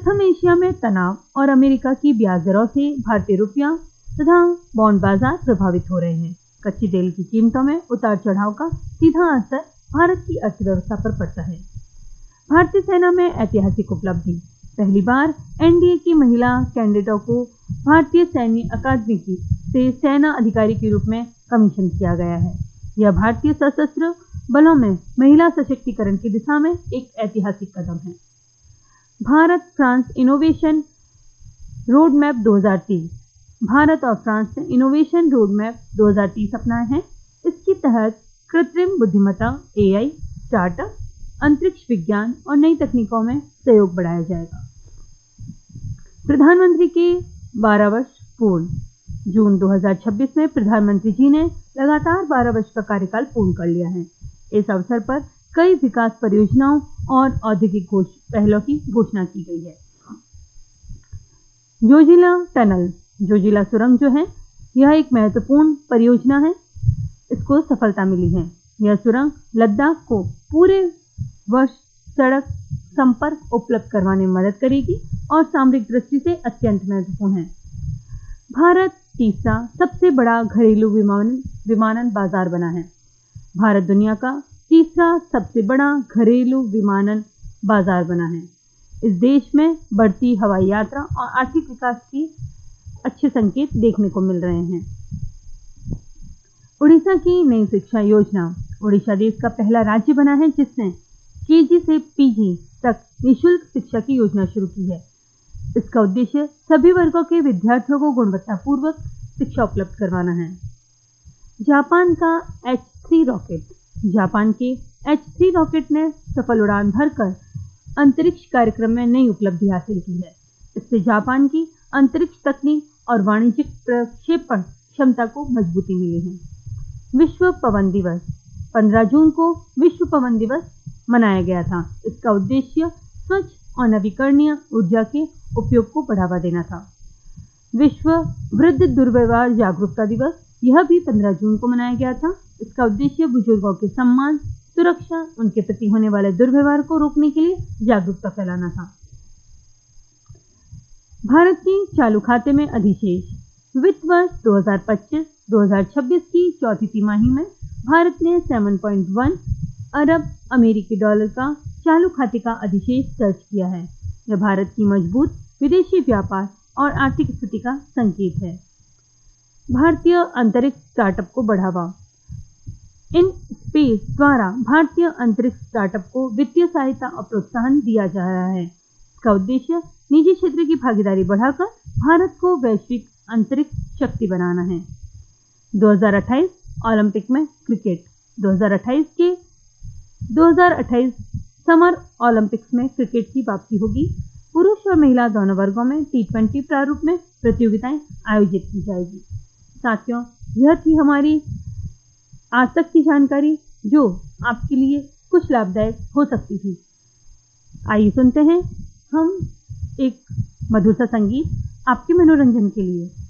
प्रथम एशिया में तनाव और अमेरिका की ब्याज दरों से भारतीय रुपया तथा बॉन्ड बाजार प्रभावित हो रहे हैं। कच्चे तेल की कीमतों में उतार चढ़ाव का सीधा असर भारत की अर्थव्यवस्था पर पड़ता है। भारतीय सेना में ऐतिहासिक उपलब्धि। पहली बार एनडीए की महिला कैडेटों को भारतीय सैन्य अकादमी से सेना अधिकारी के रूप में कमीशन किया गया है। यह भारतीय सशस्त्र बलों में महिला सशक्तिकरण की दिशा में एक ऐतिहासिक कदम है। Bharat France innovation road map 2030। Bharat और फ्रांस ने इनोवेशन रोड मैप 2030 अपनाए हैं। इसके तहत कृत्रिम बुद्धिमत्ता, एआई, स्टार्टअप, अंतरिक्ष विज्ञान और नई तकनीकों में सहयोग बढ़ाया जाएगा। प्रधानमंत्री के 12 वर्ष पूर्ण। जून 2026 में प्रधानमंत्री जी ने लगातार 12 वर्ष का कार्यकाल पूर्ण कर लिया है। इस अवसर पर कई विकास परियोजनाओं और औद्योगिक पहलों की घोषणा की गई है। जोजिला टनल, जोजिला सुरंग जो है, यह एक महत्वपूर्ण परियोजना है। इसको सफलता मिली है। यह सुरंग लद्दाख को पूरे वर्ष सड़क संपर्क उपलब्ध करवाने में मदद करेगी और सामरिक दृष्टि से अत्यंत महत्वपूर्ण है। भारत तीसरा सबसे बड़ा घरेलू विमानन बाजार बना है। भारत दुनिया का तीसरा सबसे बड़ा घरेलू विमानन बाजार बना है। इस देश में बढ़ती हवाई यात्रा और आर्थिक विकास के अच्छे संकेत देखने को मिल रहे हैं। उड़ीसा की नई शिक्षा योजना। उड़ीसा देश का पहला राज्य बना है जिसने केजी से पीजी तक निःशुल्क शिक्षा की योजना शुरू की है। इसका उद्देश्य सभी वर्गों के विद्यार्थियों को गुणवत्तापूर्वक शिक्षा उपलब्ध करवाना है। जापान का H3 रॉकेट। जापान के H3 रॉकेट ने सफल उड़ान भरकर अंतरिक्ष कार्यक्रम में नई उपलब्धि हासिल की है। इससे जापान की अंतरिक्ष तकनीक और वाणिज्यिक प्रक्षेपण क्षमता को मजबूती मिली है। विश्व पवन दिवस। 15 जून को विश्व पवन दिवस मनाया गया था। इसका उद्देश्य स्वच्छ और नवीकरणीय ऊर्जा के उपयोग को बढ़ावा देना था। विश्व वृद्ध दुर्व्यवहार जागरूकता दिवस, यह भी 15 जून को मनाया गया था। इसका उद्देश्य बुजुर्गों के सम्मान, सुरक्षा, उनके प्रति होने वाले दुर्व्यवहार को रोकने के लिए जागरूकता फैलाना था। भारत की चालू खाते में अधिशेष। वित्त वर्ष 2025-2026 की चौथी तिमाही में भारत ने 7.1 अरब अमेरिकी डॉलर का चालू खाते का अधिशेष दर्ज किया है। यह भारत की मजबूत विदेशी व्यापार और आर्थिक स्थिति का संकेत है। भारतीय अंतरिक्ष स्टार्टअप को बढ़ावा। इन स्पेस द्वारा भारतीय अंतरिक्ष स्टार्टअप को वित्तीय सहायता और प्रोत्साहन दिया जा रहा है। इसका उद्देश्य निजी क्षेत्र की भागीदारी बढ़ाकर भारत को वैश्विक अंतरिक्ष शक्ति बनाना है। 2028 ओलंपिक में क्रिकेट। 2028 समर ओलंपिक्स में क्रिकेट की वापसी होगी। पुरुष और महिला दोनों वर्गों में T20 प्रारूप में प्रतियोगिताएं आयोजित की जाएगी। साथियों, यह थी हमारी आज तक की जानकारी जो आपके लिए कुछ लाभदायक हो सकती थी। आइए सुनते हैं हम एक मधुर सा संगीत आपके मनोरंजन के लिए।